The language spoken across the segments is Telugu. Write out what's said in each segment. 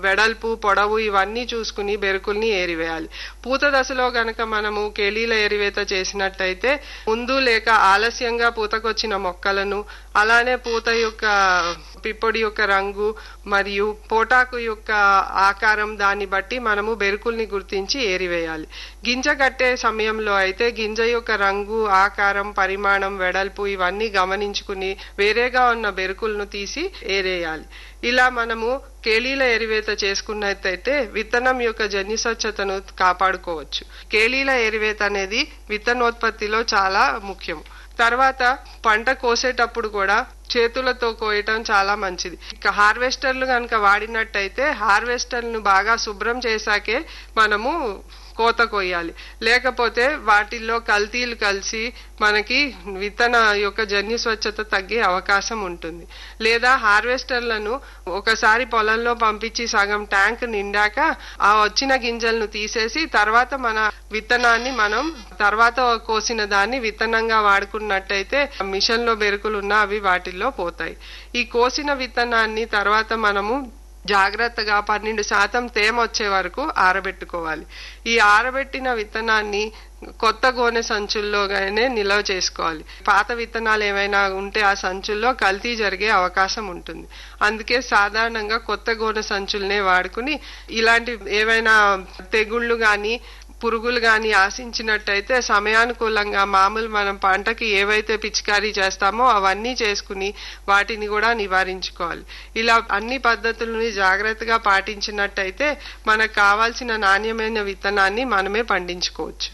వెడల్పు పొడవు ఇవన్నీ చూసుకుని బెరుకుల్ని ఏరివేయాలి. పూత దశలో గనక మనము కేలీల ఏరివేత చేసినట్టయితే ముందు లేక ఆలస్యంగా పూతకొచ్చిన మొక్కలను, అలానే పూత యొక్క పిప్పొడి యొక్క రంగు మరియు పోటాకు యొక్క ఆకారం దాన్ని బట్టి మనము బెరుకుల్ని గుర్తించి ఏరివేయాలి. గింజ కట్టే సమయంలో అయితే గింజ యొక్క రంగు, ఆకారం, పరిమాణం, వెడల్పు ఇవన్నీ గమనించుకుని వేరేగా ఉన్న బెరుకులను తీసి ఏరేయాలి. ఇలా మనము కేలీల ఎరివేత చేసుకున్నట్టయితే విత్తనం యొక్క జన్యు స్వచ్ఛతను కాపాడుకోవచ్చు. కేలీల ఎరివేత అనేది విత్తనోత్పత్తిలో చాలా ముఖ్యం. తర్వాత పంట కోసేటప్పుడు కూడా చేతులతో కోయటం చాలా మంచిది. హార్వెస్టర్లు కనుక వాడినట్టయితే హార్వెస్టర్లను బాగా శుభ్రం చేశాకే మనము కోత కొయ్యాలి. లేకపోతే వాటిల్లో కల్తీలు కలిసి మనకి విత్తన యొక్క జన్యు స్వచ్ఛత తగ్గే అవకాశం ఉంటుంది. లేదా హార్వెస్టర్లను ఒకసారి పొలంలో పంపించి సగం ట్యాంక్ నిండాక ఆ వచ్చిన గింజలను తీసేసి తర్వాత మన విత్తనాన్ని మనం తర్వాత కోసిన దాన్ని విత్తనంగా వాడుకున్నట్టయితే మిషన్ లో బెరుకులున్నా అవి వాటిల్లో పోతాయి. ఈ కోసిన విత్తనాన్ని తర్వాత మనము జాగ్రత్తగా 12% తేమ వచ్చే వరకు ఆరబెట్టుకోవాలి. ఈ ఆరబెట్టిన విత్తనాన్ని కొత్త గోనె సంచుల్లోగానే నిల్వ చేసుకోవాలి. పాత విత్తనాలు ఏమైనా ఉంటే ఆ సంచుల్లో కల్తీ జరిగే అవకాశం ఉంటుంది. అందుకే సాధారణంగా కొత్త గోనె సంచుల్నే వాడుకుని ఇలాంటి ఏవైనా తెగుళ్లు గాని పురుగులు గాని ఆశించినట్టయితే సమయానుకూలంగా మామూలు మనం పంటకి ఏవైతే పిచికారీ చేస్తామో అవన్నీ చేసుకుని వాటిని కూడా నివారించుకోవాలి. ఇలా అన్ని పద్ధతులని జాగ్రత్తగా పాటించినట్టయితే మనకు కావాల్సిన నాణ్యమైన విత్తనాన్ని మనమే పండించుకోవచ్చు.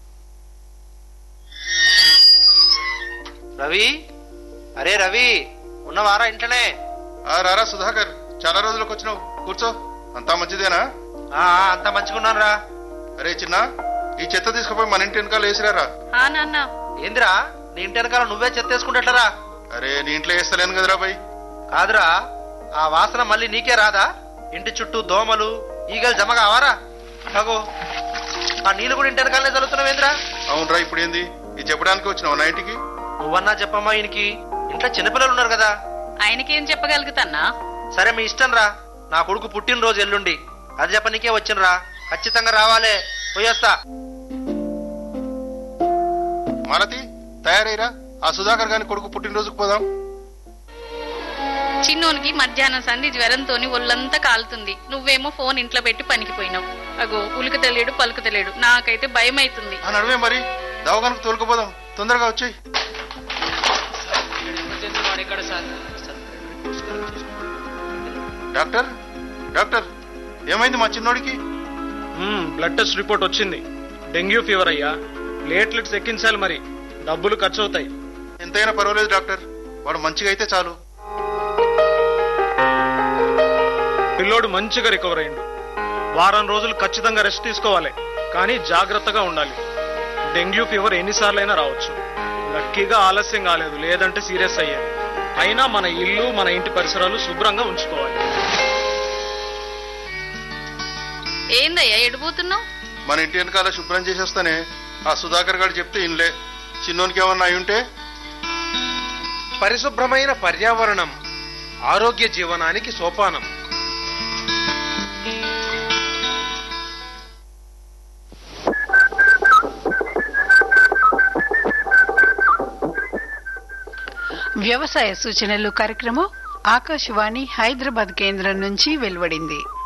రవి, అరే రవి, ఉన్నవారా ఇంట్లోనే? రారా సుధాకర్, చాలా రోజులకు వచ్చినావు, కూర్చో. అంతా మంచిదేనా? అంతా మంచిగున్నాను రా. అరే చిన్న, ఈ చెత్త తీసుకుపోయి మన ఇంటి వెనకాల వేసిరారా. ఏందిరా నీ ఇంటి వెనకాల నువ్వే చెత్త వేసుకుంటట్లరా? అరే నీ ఇంట్లో వేస్తలేను కదరా బై. కాదురా, ఆ వాసన మళ్ళీ నీకే రాదా? ఇంటి చుట్టూ దోమలు ఈగలు జమ కావారా? అగో ఆ నీళ్ళు కూడా ఇంటి వెనకాలనే చదువుతున్నావేంద్రా? అవునరా, ఇప్పుడు ఏంది ఇది చెప్పడానికి వచ్చినావు నా ఇంటికి? నువ్వన్నా చెప్పమ్మా. ఈయనకి ఇంట్లో చిన్నపిల్లలు ఉన్నారు కదా, ఆయనకేం చెప్పగలుగుతాన్నా? సరే మీ ఇష్టం రా. నా కొడుకు పుట్టినరోజు ఎల్లుండి, అది చెప్పనీకే వచ్చినరా. ఖచ్చితంగా రావాలే. పోయేస్తా. మాలతి, తయారైరా, ఆ సుధాకర్ గాని కొడుకు పుట్టినరోజుకు పోదాం. చిన్నోనికి మధ్యాహ్నం సంధి జ్వరంతోని ఒళ్ళంతా కాలుతుంది. నువ్వేమో ఫోన్ ఇంట్లో పెట్టి పనికిపోయినావు. అగో ఉలుకు తెలియడు పలుకు తెలియడు. నాకైతే భయం అవుతుంది. నడువే మరి, దవాఖానకు తోలుకుపోదాం. తొందరగా వచ్చాయి. డాక్టర్, డాక్టర్, ఏమైంది మా చిన్నోడికి? బ్లడ్ టెస్ట్ రిపోర్ట్ వచ్చింది. డెంగ్యూ ఫీవర్ అయ్యా. ప్లేట్లెట్స్ ఎక్కించాలి, మరి డబ్బులు ఖర్చు అవుతాయి. ఎంతైనా పర్వాలేదు డాక్టర్, వాడు మంచిగా అయితే చాలు. పిల్లోడు మంచిగా రికవర్ అయ్యిండు. వారం రోజులు ఖచ్చితంగా రెస్ట్ తీసుకోవాలి, కానీ జాగ్రత్తగా ఉండాలి. డెంగ్యూ ఫీవర్ ఎన్నిసార్లైనా రావచ్చు. లక్కీగా ఆలస్యం కాలేదు, లేదంటే సీరియస్ అయ్యేది. అయినా మన ఇల్లు, మన ఇంటి పరిసరాలు శుభ్రంగా ఉంచుకోవాలి. ఏందయ్యా ఎడిపోతున్నావు? మన ఇంటి వెనకాల శుభ్రం చేసేస్తానే. ఆ సుధాకర్ గారు చెప్తే ఇన్లే. చిన్నోనికి ఏమన్నా అయి ఉంటే? పరిశుభ్రమైన పర్యావరణం ఆరోగ్య జీవనానికి సోపానం. వ్యవసాయ సూచనలు కార్యక్రమం ఆకాశవాణి హైదరాబాద్ కేంద్రం నుంచి వెలువడింది.